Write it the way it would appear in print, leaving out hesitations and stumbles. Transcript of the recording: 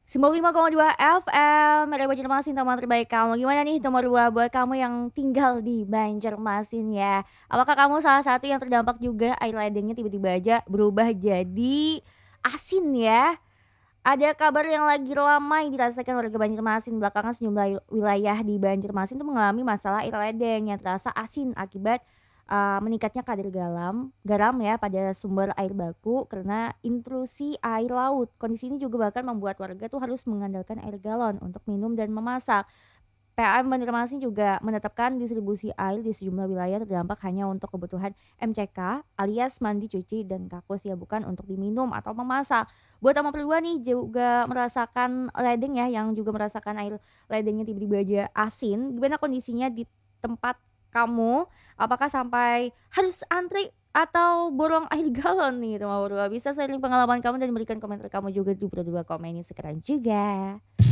95,2 FM, Radio Banjarmasin, teman terbaik kamu. Gimana nih nomor 2 buat kamu yang tinggal di Banjarmasin ya? Apakah kamu salah satu yang terdampak juga air ledengnya tiba-tiba aja berubah jadi asin ya? Ada kabar yang lagi ramai dirasakan warga Banjarmasin. Belakangan sejumlah wilayah di Banjarmasin itu mengalami masalah air ledeng yang terasa asin akibat meningkatnya kadar garam ya pada sumber air baku karena intrusi air laut. Kondisi ini juga bahkan membuat warga tuh harus mengandalkan air galon untuk minum dan memasak. PAM Banjarmasin juga menetapkan distribusi air di sejumlah wilayah terdampak hanya untuk kebutuhan MCK alias mandi, cuci, dan kakus ya, bukan untuk diminum atau memasak. Buat Tamu Perluan nih juga merasakan ledeng ya, yang juga merasakan air ledengnya tiba-tiba aja asin. Gimana kondisinya di tempat kamu? Apakah sampai harus antri atau borong air galon nih Tamu Perluan? Bisa sharing pengalaman kamu dan berikan komentar kamu juga di berdua komen ini sekarang juga.